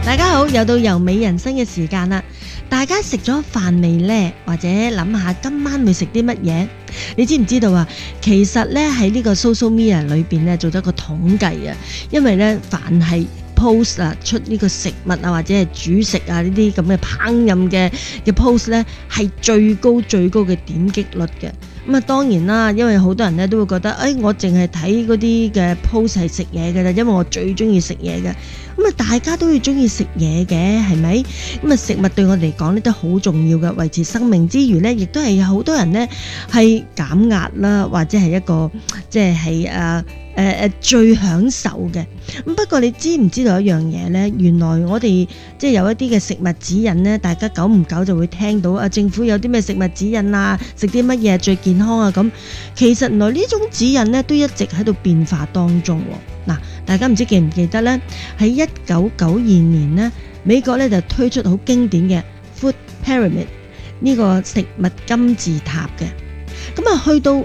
大家好，又到由美人生嘅時間啦！大家食咗飯未呢？或者諗下今晚會食啲乜嘢？你知唔知道啊？其實呢，喺呢個 social media 裏邊呢，做咗個統計啊，因為呢，凡係 post 啊出呢個食物啊或者係煮食啊呢啲咁嘅烹飪嘅 post 呢，係最高嘅點擊率嘅。咁啊，當然啦，因為好多人咧都會覺得，我淨係睇嗰啲嘅 post 係食嘢嘅啦，因為我最中意食嘢嘅。咁啊，大家都會中意食嘢嘅，係咪？咁啊，食物對我哋嚟講咧都好重要嘅，維持生命之餘咧，亦都係有好多人咧係減壓啦，或者係一個即係最享受嘅。咁不過你知唔知道一樣嘢呢？原來我哋即係有一啲嘅食物指引呢，大家久唔久就會聽到政府有啲咩食物指引啊，食啲乜嘢最健康啊咁。其實原來呢種指引呢，都一直喺度變化當中。嗱，大家唔知記唔記得呢？喺1992年呢，美國呢就推出好經典嘅 Food Pyramid 呢個食物金字塔嘅。咁啊，去到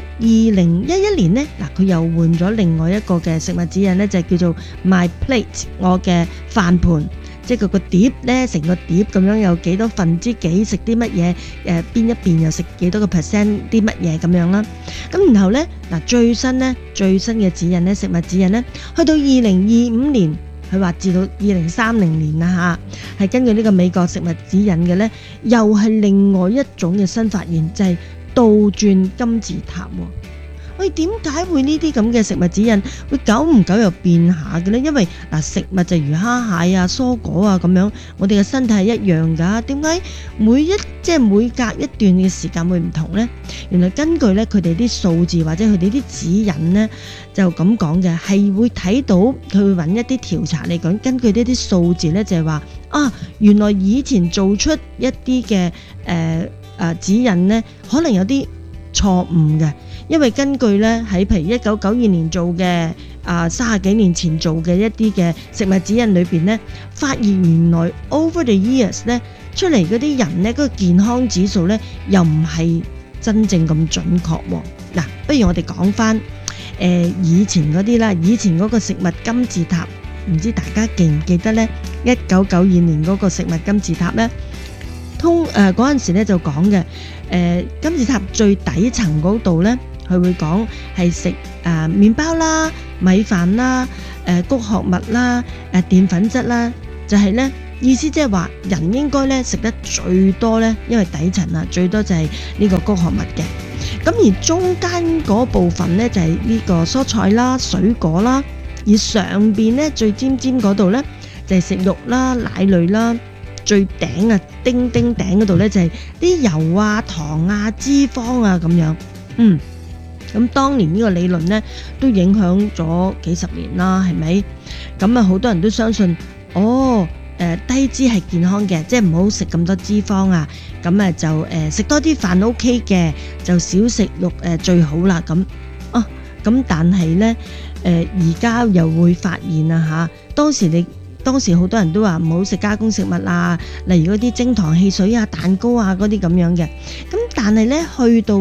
2011年呢，嗱，佢又換咗另外一個嘅食物指引呢，就係叫做 My Plate 我嘅飯盤，即係佢個碟呢，成個碟咁樣有幾多分之幾食啲乜嘢，邊一邊又食幾多個 percent 啲乜嘢咁樣啦。咁然後呢，嗱，最新嘅指引呢，食物指引呢，去到2025年，佢話至到2030年啦嚇，係根據呢個美國食物指引嘅呢，又係另外一種嘅新發現，就係倒轉金字塔喎。喂，點解會呢啲咁嘅食物指引會久唔久又變下嘅呢？因為嗱，食物就魚蝦蟹啊、蔬果啊咁樣，我哋嘅身體係一樣㗎。點解每隔一段嘅時間會唔同呢？原來根據咧佢哋啲數字或者佢哋啲指引呢，就咁講嘅，係會睇到佢會揾一啲調查嚟講，根據呢啲數字呢，就係話原來以前做出一啲嘅指引呢，可能有啲錯誤嘅。因為根據咧喺譬如1992年做嘅30幾年前做嘅一啲嘅食物指引裏邊咧，發現原來 over the years 咧出嚟嗰啲人咧嗰個健康指數咧又唔係真正咁準確喎。嗱，不如我哋講翻以前嗰啲啦，以前嗰個食物金字塔，唔知大家記唔記得咧？1992年嗰個食物金字塔咧，嗰陣時咧就講嘅金字塔最底層嗰度咧。佢會講係食麵包啦、米飯啦、穀殼物啦、澱粉質啦，就係咧意思即係話人應該咧食得最多咧，因為底層最多就係呢個穀殼物嘅。咁而中間嗰部分咧就係呢個蔬菜啦、水果啦，而上邊咧最尖嗰度咧就係食肉啦、奶類啦，最頂丁頂嗰度咧就係啲油啊、糖啊、脂肪啊咁樣。咁當年呢個理論呢都影響咗幾十年啦，係咪？咁好多人都相信，低脂係健康嘅，即係唔好食咁多脂肪啊。咁就食多啲飯 OK 嘅，就少食肉最好啦。咁但係呢，而家又會發現啊當時好多人都話唔好食加工食物啊，例如嗰啲精糖汽水啊、蛋糕啊嗰啲咁樣嘅。咁但係呢，去到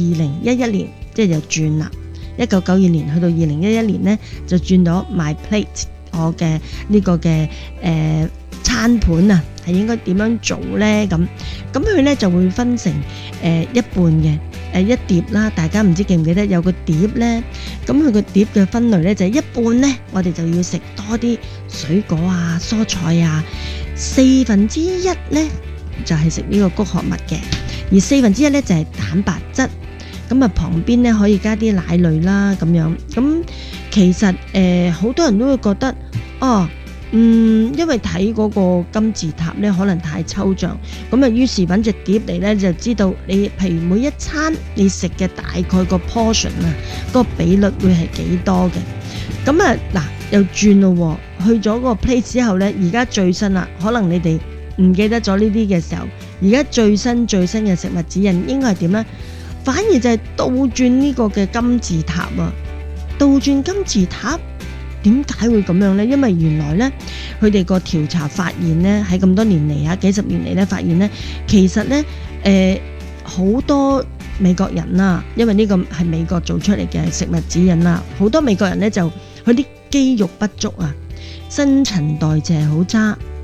2011年。即係就轉啦，1992年去到2011年呢，就轉咗 My Plate 我嘅呢個嘅餐盤啊，係應該點樣做呢？咁佢呢就會分成一半嘅一碟啦。大家唔知記唔記得有個碟呢？咁佢個碟嘅分類呢，就係一半呢，我哋就要食多啲水果啊、蔬菜啊，1/4呢就係食呢個穀殼物嘅，而1/4呢就係蛋白質。咁旁邊咧可以加啲奶類啦，咁樣。咁其實好多人都會覺得因為睇嗰個金字塔咧可能太抽象，咁於是揾隻碟嚟咧就知道你譬如每一餐你食嘅大概個 portion 個比率會係幾多嘅。咁嗱又轉咯，去咗個 plate 之後咧，而家最新啦，可能你哋唔記得咗呢啲嘅時候，而家最新嘅食物指引應該係點咧？反而就係倒轉呢個嘅金字塔啊！倒轉金字塔點解會咁樣呢？因為原來呢，佢哋個調查發現呢，喺咁多年嚟幾十年嚟呢，發現呢，其實呢，好多美國人啦，因為呢個係美國做出嚟嘅食物指引啦，好多美國人呢就佢啲肌肉不足啊，新陳代謝好差，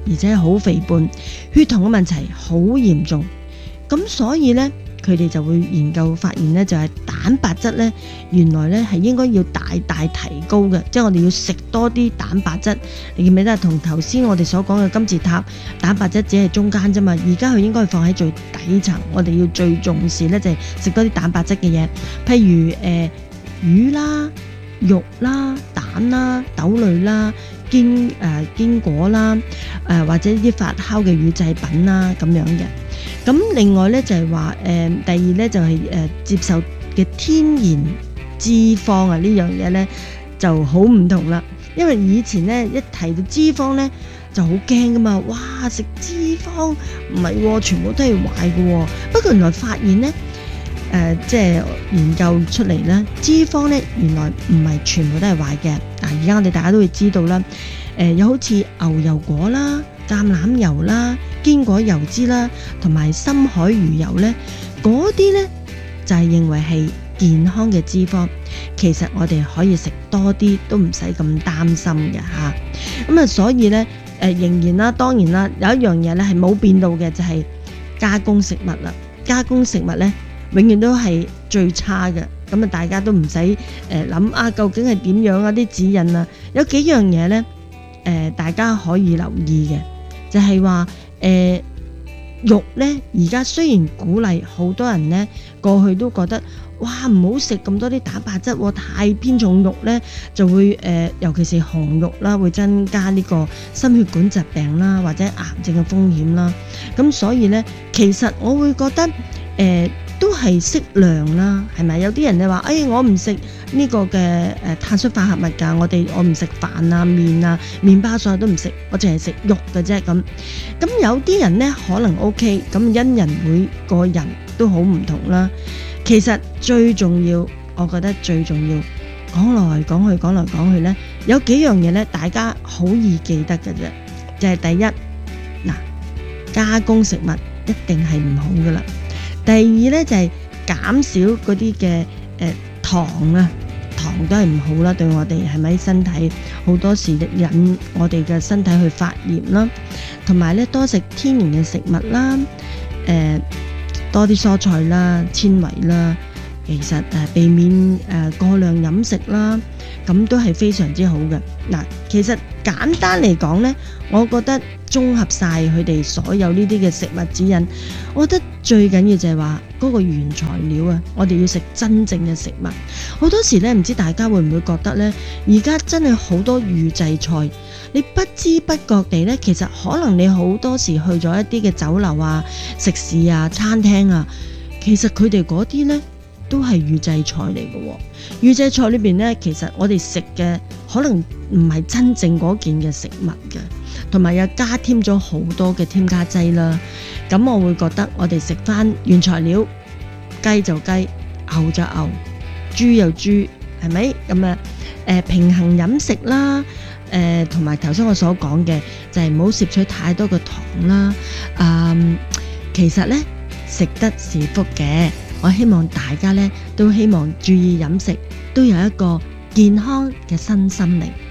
而且好肥胖，血糖嘅問題好嚴重。咁所以呢，佢哋就會研究發現呢，就係蛋白質呢，原來呢係應該要大大提高嘅，即係我哋要食多啲蛋白質。你記唔記得同頭先我哋所講嘅金字塔蛋白質只係中間啫嘛？而家佢應該放喺最底層，我哋要最重視呢，就係食多啲蛋白質嘅嘢，譬如魚啦、肉啦、蛋啦、豆類啦、堅果啦，或者啲發酵嘅乳製品啦咁樣嘅。咁另外咧就係話第二咧就係接受嘅天然脂肪啊，呢樣嘢咧就好唔同啦。因為以前咧一提到脂肪咧就好驚噶嘛，哇食脂肪唔係全部都係壞嘅。不過原來發現咧即係研究出嚟咧，脂肪咧原來唔係全部都係壞嘅。而家我哋大家都會知道啦，有好似牛油果啦、橄欖油啦、堅果油脂啦，同埋深海魚油咧，嗰啲咧就係認為係健康嘅脂肪。其實我哋可以食多啲，都唔使咁擔心嘅吓。咁啊，所以咧仍然啦，當然啦，有一樣嘢咧係冇變到嘅，就係加工食物啦。加工食物咧永遠都係最差嘅。咁啊，大家都唔使諗究竟係點樣啊？啲指引啊，有幾樣嘢咧大家可以留意嘅，就係話肉咧，而家雖然鼓勵好多人咧過去都覺得哇唔好食咁多啲蛋白質，太偏重肉咧就會尤其是紅肉啦，會增加呢個心血管疾病啦，或者癌症嘅風險啦。咁所以咧，其實我會覺得都係適量啦，係咪？有啲人你話我唔食呢個嘅碳水化合物㗎，我唔食飯啊、麵啊、麵包，所有都唔食，我淨係食肉嘅啫咁。咁有啲人呢可能 OK， 咁因人每個人都好唔同啦。其實最重要，我覺得最重要講來講去呢，有幾樣嘢呢，大家好易記得嘅啫，就係第一，加工食物一定係唔好㗎啦。第二咧就係減少嗰啲嘅糖啊，糖都係唔好啦，對我哋係咪身體好多時引我哋嘅身體去發炎啦，同埋咧多食天然嘅食物啦，多啲蔬菜啦、纖維啦，其實避免過量飲食啦，咁都係非常之好嘅。其實簡單嚟講咧，我覺得綜合晒佢哋所有呢啲嘅食物指引，我覺得最緊要就係話嗰個原材料啊，我哋要食真正嘅食物。好多時咧，唔知大家會唔會覺得咧，而家真係好多預製菜，你不知不覺地咧，其實可能你好多時去咗一啲嘅酒樓啊、食肆啊、餐廳啊，其實佢哋嗰啲咧都係預製菜嚟嘅。預製菜裏邊咧，其實我哋食嘅可能唔係真正嗰件嘅食物嘅，同埋又加添咗好多嘅添加劑啦。咁我會覺得我哋食翻原材料，雞就雞，牛就牛，豬又豬，係咪？咁啊平衡飲食啦，同埋頭先我所講嘅就係唔好攝取太多嘅糖啦。其實咧食得是福嘅。我希望大家咧都希望注意飲食，都有一個健康嘅身心靈。